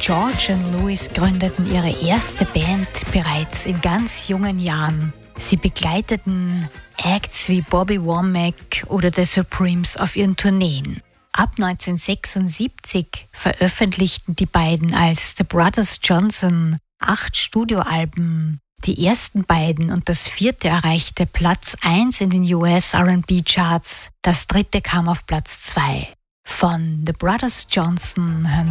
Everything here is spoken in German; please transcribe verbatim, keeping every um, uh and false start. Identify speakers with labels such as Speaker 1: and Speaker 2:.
Speaker 1: George und Louis gründeten ihre erste Band bereits in ganz jungen Jahren. Sie begleiteten Acts wie Bobby Womack oder The Supremes auf ihren Tourneen. Ab neunzehnhundertsechsundsiebzig veröffentlichten die beiden als The Brothers Johnson acht Studioalben. Die ersten beiden und das vierte erreichte Platz eins in den U S R and B Charts. Das dritte kam auf Platz zwei. Von The Brothers Johnson hören